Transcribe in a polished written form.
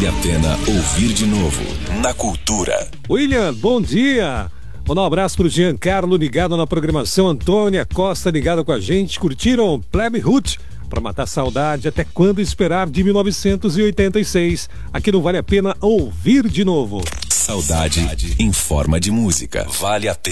Vale a pena ouvir de novo na Cultura. William, bom dia. Mandar um abraço pro Giancarlo ligado na programação, Antônia Costa ligada com a gente. Curtiram Plebe Hood? Para matar saudade, Até Quando Esperar, de 1986. Aqui não Vale a Pena ouvir de novo. Saudade em forma de música. Vale a pena.